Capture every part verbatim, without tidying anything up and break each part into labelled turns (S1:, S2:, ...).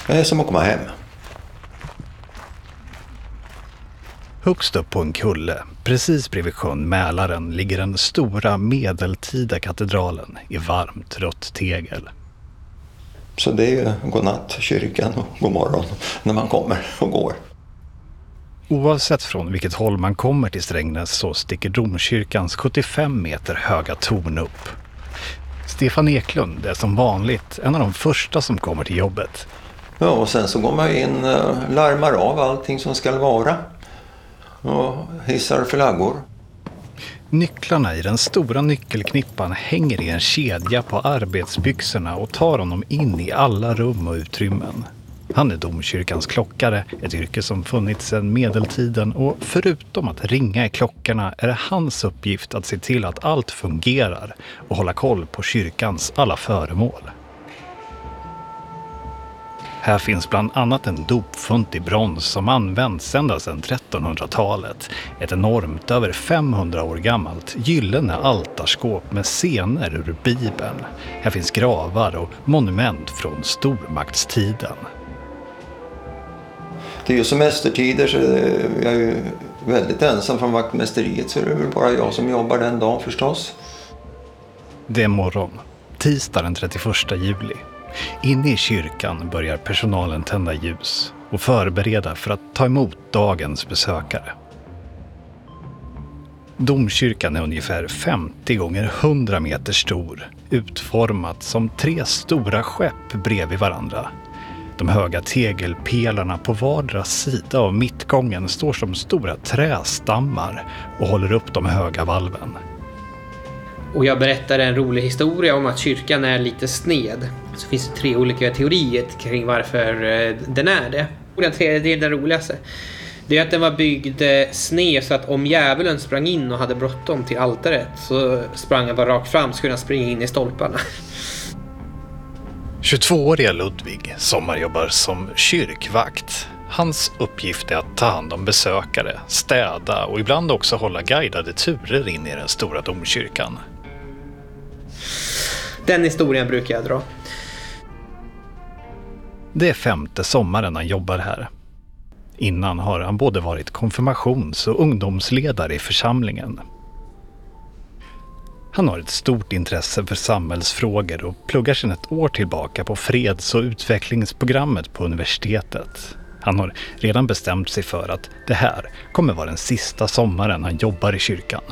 S1: Det är som att komma hem.
S2: Högst upp på en kulle, precis bredvid sjön Mälaren, ligger den stora medeltida katedralen i varmt rött tegel.
S1: Så det är ju godnatt kyrkan och god morgon när man kommer och går.
S2: Oavsett från vilket håll man kommer till Strängnäs så sticker domkyrkans sjuttiofem meter höga torn upp. Stefan Eklund är som vanligt en av de första som kommer till jobbet.
S1: Ja, och sen så går man in och larmar av allting som ska vara. Och hissar flaggor.
S2: Nycklarna i den stora nyckelknippan hänger i en kedja på arbetsbyxorna och tar honom in i alla rum och utrymmen. Han är domkyrkans klockare, ett yrke som funnits sedan medeltiden, och förutom att ringa i klockorna är det hans uppgift att se till att allt fungerar och hålla koll på kyrkans alla föremål. Här finns bland annat en dopfunt i brons som används ända sedan trettonhundratalet. Ett enormt, över femhundra år gammalt, gyllene altarskåp med scener ur Bibeln. Här finns gravar och monument från stormaktstiden.
S1: Det är ju semestertider så jag är ju väldigt ensam från vaktmästeriet, så det är väl bara jag som jobbar den dagen förstås.
S2: Det är morgon, tisdag den trettioförsta juli. Inne i kyrkan börjar personalen tända ljus och förbereda för att ta emot dagens besökare. Domkyrkan är ungefär femtio gånger hundra meter stor, utformat som tre stora skepp bredvid varandra. De höga tegelpelarna på vardera sida av mittgången står som stora trästammar och håller upp de höga valven.
S3: Och jag berättade en rolig historia om att kyrkan är lite sned. Så finns det tre olika teorier kring varför den är det. Och den tredje, det är den roligaste. Det är att den var byggd sned så att om djävulen sprang in och hade bråttom till altaret så sprang han bara rakt fram, så kunde han springa in i stolparna.
S2: tjugotvååriga Ludvig sommarjobbar som kyrkvakt. Hans uppgift är att ta hand om besökare, städa och ibland också hålla guidade turer in i den stora domkyrkan.
S3: Den historien brukar jag dra.
S2: Det är femte sommaren han jobbar här. Innan har han både varit konfirmations- och ungdomsledare i församlingen. Han har ett stort intresse för samhällsfrågor och pluggar sedan ett år tillbaka på freds- och utvecklingsprogrammet på universitetet. Han har redan bestämt sig för att det här kommer vara den sista sommaren han jobbar i kyrkan.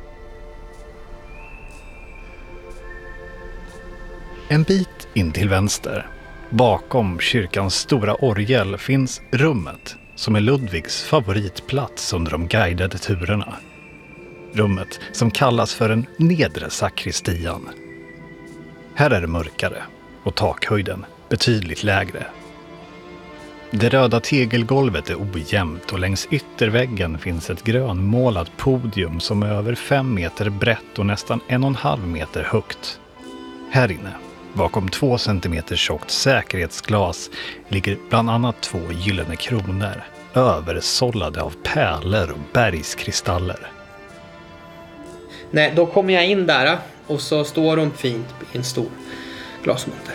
S2: En bit in till vänster, bakom kyrkans stora orgel, finns rummet som är Ludvigs favoritplats under de guidade turerna. Rummet som kallas för en nedre sakristian. Här är det mörkare och takhöjden betydligt lägre. Det röda tegelgolvet är ojämnt och längs ytterväggen finns ett grönmålat podium som är över fem meter brett och nästan en och en halv meter högt. Här inne, bakom två centimeter tjockt säkerhetsglas, ligger bland annat två gyllene kronor, översållade av pärlor och bergskristaller.
S3: Nej, då kommer jag in där och så står de fint i en stor glasmonter.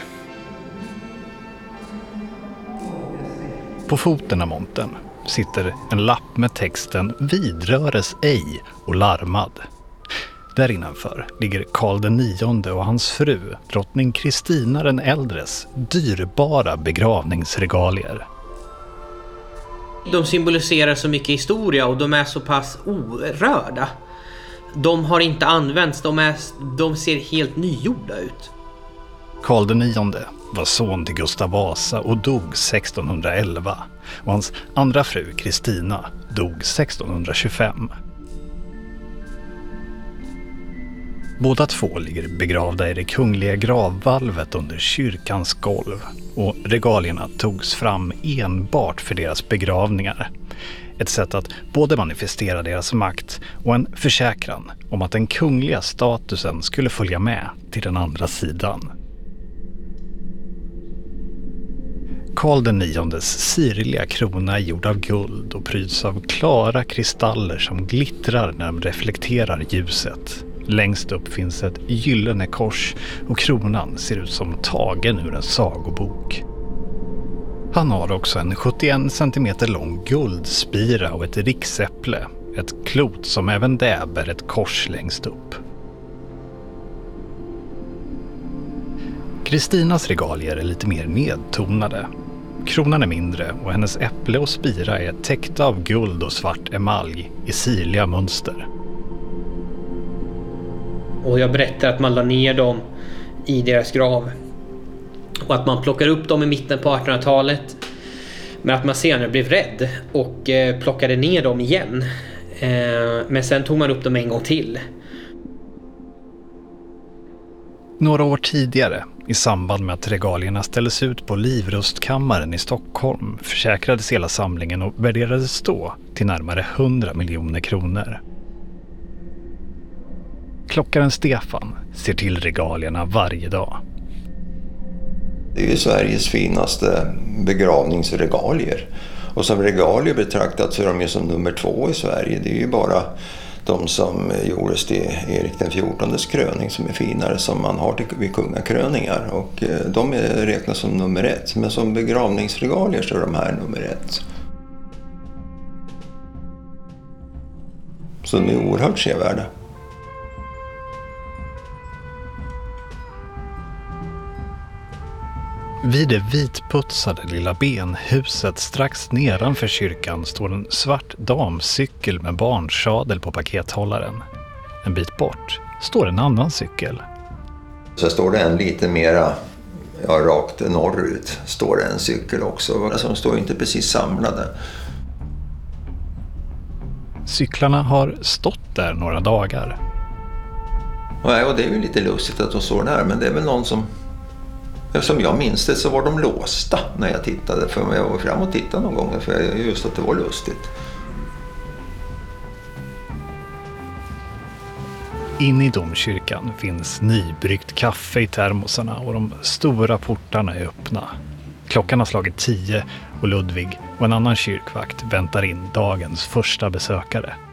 S2: På foten av montern sitter en lapp med texten "Vidröres ej" och larmad. Där innanför ligger Karl den nionde och hans fru, drottning Kristina den äldres, dyrbara begravningsregalier.
S3: De symboliserar så mycket historia och de är så pass orörda. De har inte använts, de, är, de ser helt nygjorda ut.
S2: Karl den nionde var son till Gustav Vasa och dog sextonhundraelva, och hans andra fru Kristina dog sextonhundratjugofem. Båda två ligger begravda i det kungliga gravvalvet under kyrkans golv, och regalierna togs fram enbart för deras begravningar. Ett sätt att både manifestera deras makt och en försäkran om att den kungliga statusen skulle följa med till den andra sidan. Karl den niondes sirliga krona är gjord av guld och pryds av klara kristaller som glittrar när de reflekterar ljuset. Längst upp finns ett gyllene kors och kronan ser ut som tagen ur en sagobok. Han har också en sjuttioen centimeter lång guldspira och ett riksäpple. Ett klot som även det bär ett kors längst upp. Kristinas regalier är lite mer nedtonade. Kronan är mindre och hennes äpple och spira är täckta av guld och svart emalj i sirliga mönster.
S3: Och jag berättar att man la ner dem i deras grav. Och att man plockar upp dem i mitten på artonhundratalet. Men att man senare blev rädd och eh, plockade ner dem igen. Eh, men sen tog man upp dem en gång till.
S2: Några år tidigare, i samband med att regalierna ställdes ut på Livrustkammaren i Stockholm, försäkrades hela samlingen och värderades då till närmare hundra miljoner kronor. Klockaren Stefan ser till regalierna varje dag.
S1: Det är ju Sveriges finaste begravningsregalier. Och som regalier betraktat så är de ju som nummer två i Sverige. Det är ju bara de som gjordes till Erik den fjortondes kröning som är finare, som man har till, vid kungakröningar. Och de är räknas som nummer ett. Men som begravningsregalier så är de här nummer ett. Så de är oerhört sevärda.
S2: Vid det vitputsade lilla benhuset strax nedanför kyrkan står en svart damcykel med barnsadel på pakethållaren. En bit bort står en annan cykel.
S1: Så står det en lite mera, ja, rakt norrut står det en cykel också. Alltså de står inte precis samlade.
S2: Cyklarna har stått där några dagar.
S1: Nej, och det är ju lite lustigt att de står där, men det är väl någon som... Som jag minns det så var de låsta när jag tittade. För jag var fram och tittade någon gång för just att det var lustigt.
S2: In i domkyrkan finns nybryggt kaffe i termosarna och de stora portarna är öppna. Klockan har slagit tio och Ludvig och en annan kyrkvakt väntar in dagens första besökare.